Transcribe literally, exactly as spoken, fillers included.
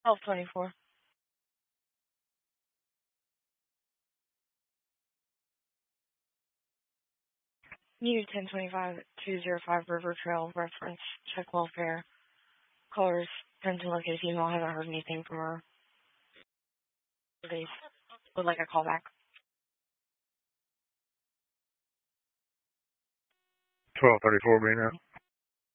twelve twenty-four. U ten twenty-five two zero five River Trail reference check welfare. Callers tend to locate female. Haven't heard anything from her. Please would like a call back. twelve thirty-four, Reno.